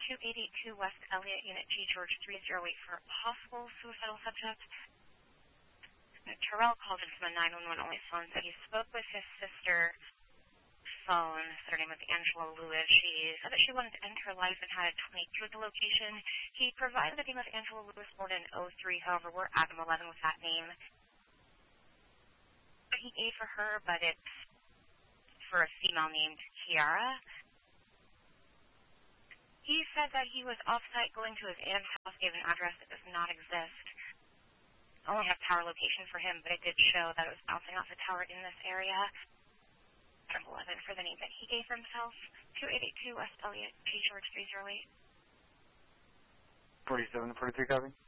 2882 West Elliott, Unit G, George 308 for a possible suicidal subject. Terrell called in from a 911 only phone, said he spoke with his sister phone, said her name was Angela Lewis. She said that she wanted to end her life and had a 22 at the location. He provided the name of Angela Lewis, born in 03, however, we're at 11 with that name. He gave for her, but it's for a female named Kiara. He said that he was off-site going to his aunt's house, gave an address that does not exist. I only have tower location for him, but it did show that it was bouncing off a tower in this area. 11 for the name that he gave for himself. 2882 West Elliott, G, George 308. 47 to 43, copy.